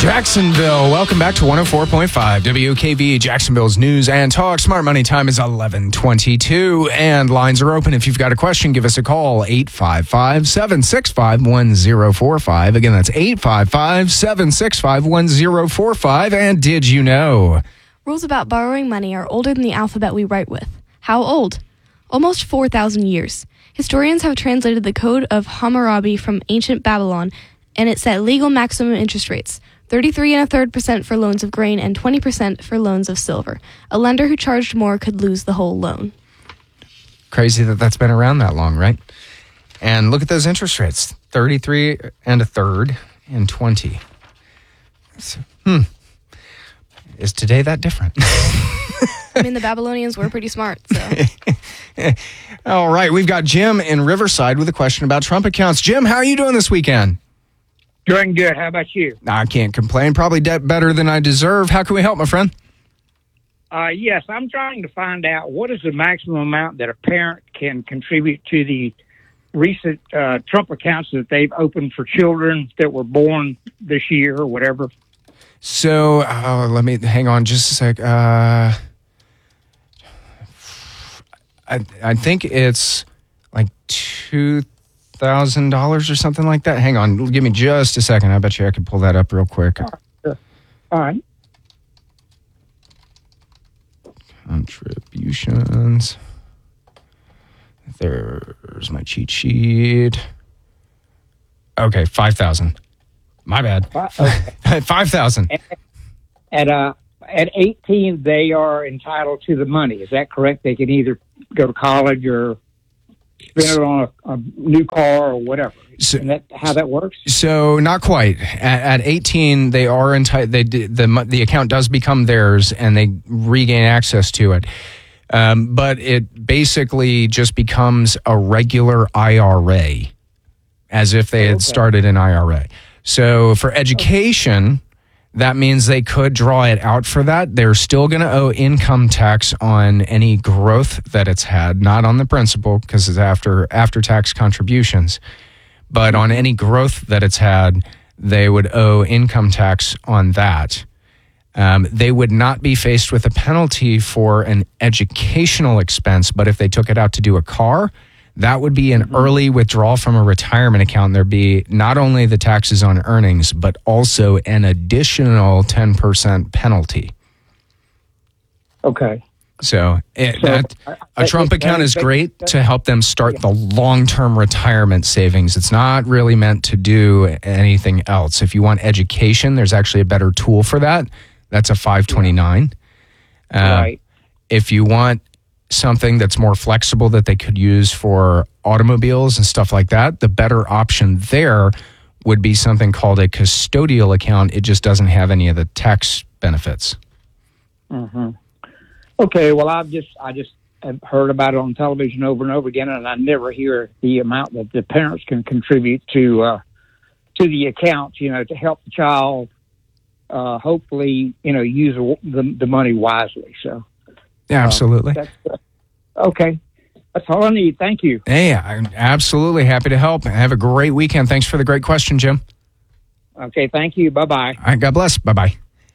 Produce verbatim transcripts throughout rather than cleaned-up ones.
Jacksonville. Welcome back to one oh four point five W K V, Jacksonville's news and talk. Smart Money time is eleven twenty-two, and lines are open. If you've got a question, give us a call, eight five five, seven six five, one oh four five. Again, that's eight five five, seven six five, one oh four five. And did you know? Rules about borrowing money are older than the alphabet we write with. How old? Almost four thousand years. Historians have translated the Code of Hammurabi from ancient Babylon, and it set legal maximum interest rates. thirty-three and a third percent for loans of grain and twenty percent for loans of silver. A lender who charged more could lose the whole loan. Crazy that that's been around that long, right? And look at those interest rates, thirty-three and a third and twenty. So, hmm. Is today that different? I mean, the Babylonians were pretty smart, so. All right, we've got Jim in Riverside with a question about Trump accounts. Jim, how are you doing this weekend? Doing good. How about you? I can't complain. Probably de- better than I deserve. How can we help, my friend? Uh, yes, I'm trying to find out what is the maximum amount that a parent can contribute to the recent uh, Trump accounts that they've opened for children that were born this year or whatever. So uh, let me hang on just a sec. Uh, I I think it's like two thousand dollars or something like that. Hang on, give me just a second. I bet you I can pull that up real quick. All right. Contributions. There's my cheat sheet. Okay, five thousand. My bad. Okay. five thousand. At uh, at eighteen, they are entitled to the money. Is that correct? They can either go to college or spend it on a, a new car or whatever. So, Isn't that how that works? So not quite. At, at eighteen, they are entitled. They the the account does become theirs, and they regain access to it. Um, but it basically just becomes a regular I R A, as if they had Okay. started an I R A. So for education, that means they could draw it out for that. They're still going to owe income tax on any growth that it's had, not on the principal because it's after after tax contributions, but on any growth that it's had, they would owe income tax on that. Um, they would not be faced with a penalty for an educational expense, but if they took it out to do a car, that would be an mm-hmm. early withdrawal from a retirement account. There'd be not only the taxes on earnings, but also an additional ten percent penalty. Okay. So, it, So, that, a Trump I- I- account is I- great I- to help them start the long-term retirement savings. It's not really meant to do anything else. If you want education, there's actually a better tool for that. That's a five twenty-nine. Uh, Right. If you want something that's more flexible that they could use for automobiles and stuff like that, the better option there would be something called a custodial account. It just doesn't have any of the tax benefits. Mm-hmm. Okay, well, I've just I just have heard about it on television over and over again, and I never hear the amount that the parents can contribute to uh, to the accounts, you know, to help the child. Uh, hopefully, you know, use the the money wisely. So, Yeah, absolutely. uh, that's, okay, that's all I need. Thank you. Hey, I'm absolutely happy to help. Have a great weekend. Thanks for the great question, Jim. Okay, thank you. Bye bye. All right, God bless. Bye-bye.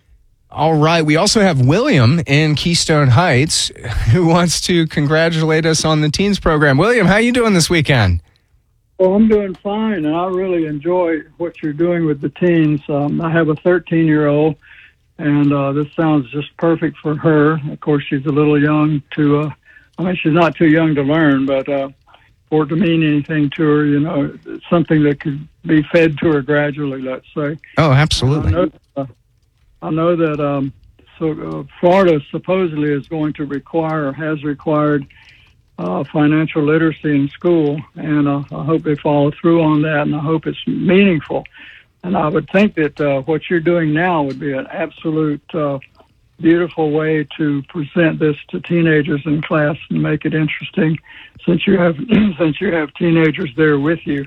All right, we also have William in Keystone Heights who wants to congratulate us on the teens program. William, how you doing this weekend? Well, I'm doing fine, and I really enjoy what you're doing with the teens. Um, I have a thirteen-year-old, and uh, this sounds just perfect for her. Of course, she's a little young to, uh, I mean, she's not too young to learn, but uh, for it to mean anything to her, you know, it's something that could be fed to her gradually, let's say. Oh, absolutely. I know, uh, I know that um, so uh, Florida supposedly is going to require or has required uh, financial literacy in school, and uh, I hope they follow through on that, and I hope it's meaningful. And I would think that uh, what you're doing now would be an absolute uh, beautiful way to present this to teenagers in class and make it interesting, since you have since you have teenagers there with you.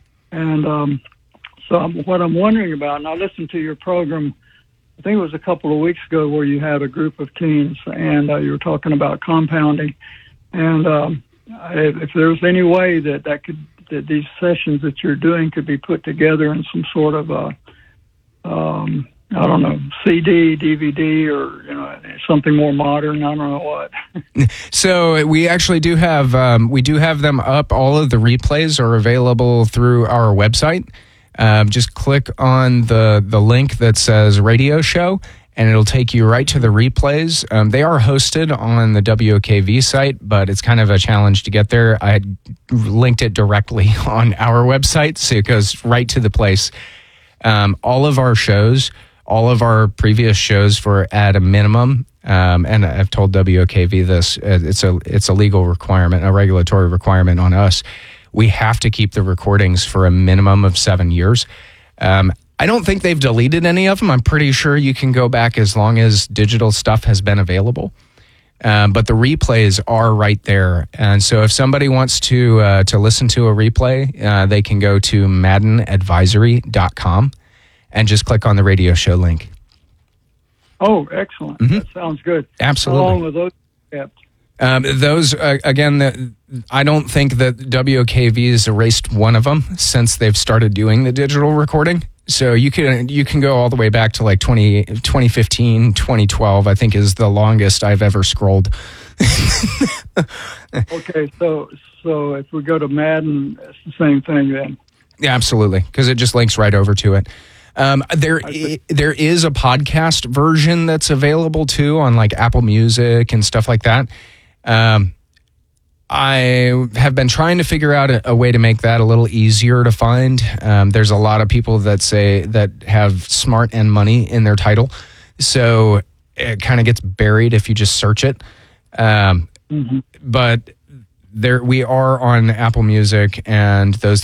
And um, so I'm, what I'm wondering about, and I listened to your program, I think it was a couple of weeks ago, where you had a group of teens, and uh, you were talking about compounding. And um, if, if there was any way that that could that these sessions that you're doing could be put together in some sort of a um, I don't know, C D, D V D, or you know, something more modern. I don't know what. So we actually do have um, we do have them up. All of the replays are available through our website. Um, just click on the the link that says Radio Show, and it'll take you right to the replays. Um, they are hosted on the W O K V site, but it's kind of a challenge to get there. I had linked it directly on our website, so it goes right to the place. Um, all of our shows, all of our previous shows for at a minimum, um, and I've told W O K V this, uh, it's a it's a legal requirement, a regulatory requirement on us. We have to keep the recordings for a minimum of seven years. Um, I don't think they've deleted any of them. I'm pretty sure you can go back as long as digital stuff has been available. Um, but the replays are right there. And so if somebody wants to uh, to listen to a replay, uh, they can go to madden advisory dot com and just click on the radio show link. Oh, excellent. Mm-hmm. That sounds good. Absolutely. How long were those kept? Um, those, uh, again, the, I don't think that W O K V has erased one of them since they've started doing the digital recording. So you can you can go all the way back to like twenty, twenty fifteen, twenty twelve, I think is the longest I've ever scrolled. Okay, so so if we go to Madden, it's the same thing then. Yeah, absolutely, because it just links right over to it. Um, there, i- there is a podcast version that's available too on like Apple Music and stuff like that. Um, I have been trying to figure out a, a way to make that a little easier to find. Um, there's a lot of people that say that have smart and money in their title, so it kind of gets buried if you just search it. Um, Mm-hmm. but there, we are on Apple Music and those